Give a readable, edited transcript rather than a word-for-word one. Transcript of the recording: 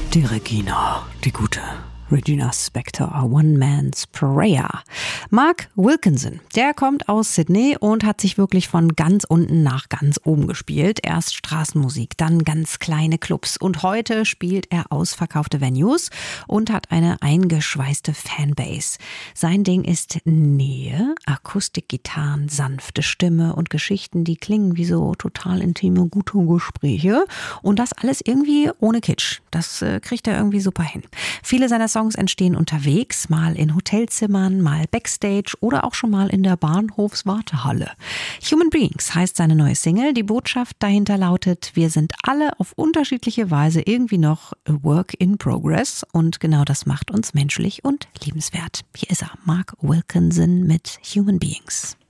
Die Regina, die gute Regina Spektor, One Man's Prayer. Mark Wilkinson, der kommt aus Sydney und hat sich wirklich von ganz unten nach ganz oben gespielt. Erst Straßenmusik, dann ganz kleine Clubs und heute spielt er ausverkaufte Venues und hat eine eingeschweißte Fanbase. Sein Ding ist Nähe, Akustikgitarren, sanfte Stimme und Geschichten, die klingen wie so total intime, gute Gespräche und das alles irgendwie ohne Kitsch. Das kriegt er irgendwie super hin. Viele seiner Songs entstehen unterwegs, mal in Hotelzimmern, mal Backstage oder auch schon mal in der Bahnhofswartehalle. Human Beings heißt seine neue Single. Die Botschaft dahinter lautet, wir sind alle auf unterschiedliche Weise irgendwie noch a work in progress und genau das macht uns menschlich und liebenswert. Hier ist er, Mark Wilkinson mit Human Beings.